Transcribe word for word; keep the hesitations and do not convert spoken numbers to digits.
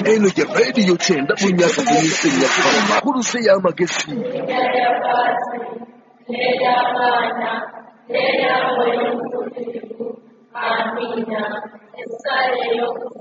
eno gye rediyo kyenda mu myaka emisenya kama kuruse y'amagezi Amina.